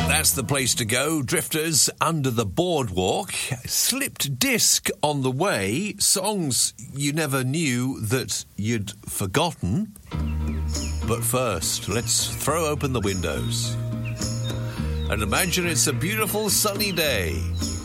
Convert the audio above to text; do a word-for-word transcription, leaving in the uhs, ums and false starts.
That's the place to go. Drifters under the boardwalk. Slipped disc on the way. Songs you never knew that you'd forgotten. But first, let's throw open the windows and imagine it's a beautiful sunny day.